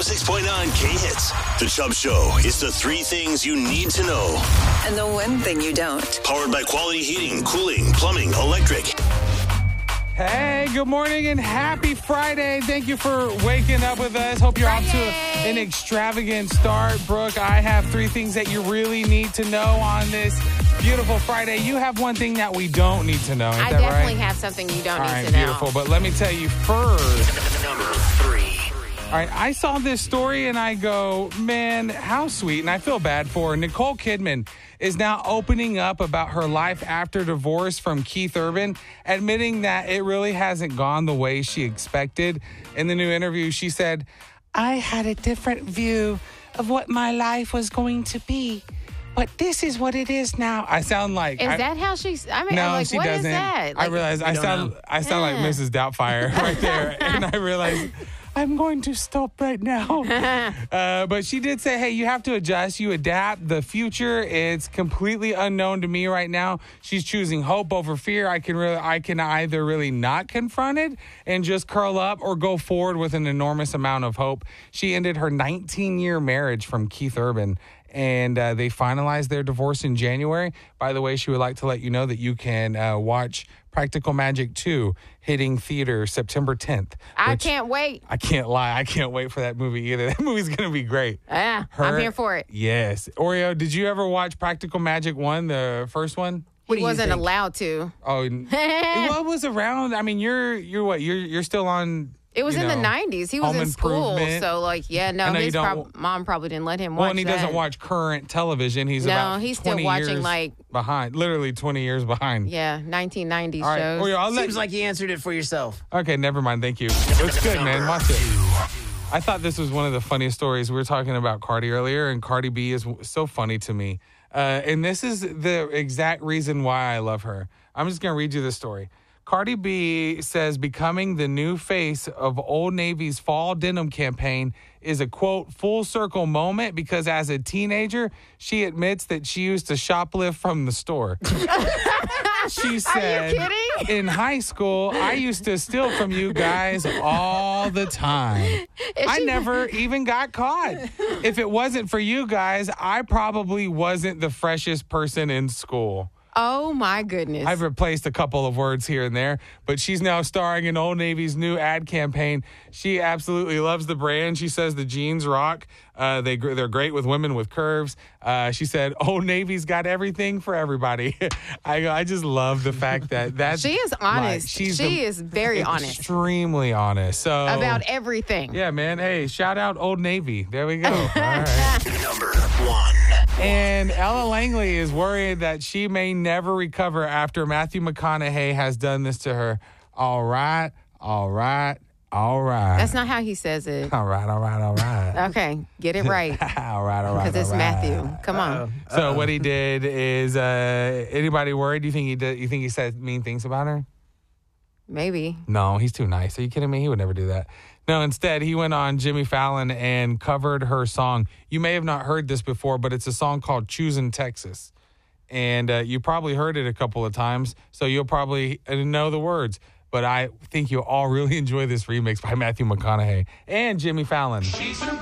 106.9 K-Hits. The Chubb Show is the three things you need to know. And the one thing you don't. Powered by Quality Heating, Cooling, Plumbing, Electric. Hey, good morning and happy Friday. Thank you for waking up with us. Hope you're off to an extravagant start. Brooke, I have three things that you really need to know on this beautiful Friday. You have one thing that we don't need to know. Is I that definitely right? have something you don't All need right, to know. beautiful. But let me tell you first. Number 3. All right, I saw this story and I go, man, how sweet. And I feel bad for her. Nicole Kidman is now opening up about her life after divorce from Keith Urban, admitting that it really hasn't gone the way she expected. In the new interview, she said, I had a different view of what my life was going to be, but this is what it is now. I sound like... Is that how she's... I mean, no, I'm like, she what doesn't. is that? I realize I sound like Mrs. Doubtfire right there. And I realized... I'm going to stop right now. But she did say, hey, you have to adjust. You adapt. The future, it's completely unknown to me right now. She's choosing hope over fear. I can either really not confront it and just curl up or go forward with an enormous amount of hope. She ended her 19-year marriage from Keith Urban, and they finalized their divorce in January. By the way, she would like to let you know that you can watch Practical Magic 2 hitting theater September 10th. I can't wait. I can't lie. I can't wait for that movie either. That movie's going to be great. Yeah, I'm here for it. Yes. Oreo, did you ever watch Practical Magic 1, the first one? He wasn't allowed to. Oh, it was around. I mean, you're what? You're still on... It was in the 90s. He was Home in school. Improvement. So, like, yeah, no, his mom probably didn't let him watch Well, and he that. doesn't watch current television. He's he's still 20 watching, years like... behind. Literally 20 years behind. Yeah, 1990s All right. shows. Oreo, Seems like you answered it for yourself. Okay, never mind. Thank you. It's good, man. Watch it. I thought this was one of the funniest stories. We were talking about Cardi earlier, and Cardi B is so funny to me. And this is the exact reason why I love her. I'm just going to read you this story. Cardi B says becoming the new face of Old Navy's fall denim campaign is a, quote, full circle moment because as a teenager, she admits that she used to shoplift from the store. She said, Are you kidding? In high school, I used to steal from you guys all the time. I never even got caught. If it wasn't for you guys, I probably wasn't the freshest person in school. Oh, my goodness. I've replaced a couple of words here and there, but she's now starring in Old Navy's new ad campaign. She absolutely loves the brand. She says the jeans rock. They're great with women with curves. She said Old Navy's got everything for everybody. I just love the fact that she is honest. She is very honest. Extremely honest. So about everything. Yeah, man. Hey, shout out Old Navy. There we go. All right. Number 1. And Ella Langley is worried that she may never recover after Matthew McConaughey has done this to her. All right. That's not how he says it. All right. Okay, get it right. all right. Because it's Matthew. Come on. So what he did is, anybody worried? Do you think he said mean things about her? Maybe. No, he's too nice. Are you kidding me? He would never do that. No, instead, he went on Jimmy Fallon and covered her song. You may have not heard this before, but it's a song called Choosin' Texas. And you probably heard it a couple of times, so you'll probably know the words. But I think you'll all really enjoy this remix by Matthew McConaughey and Jimmy Fallon. She's from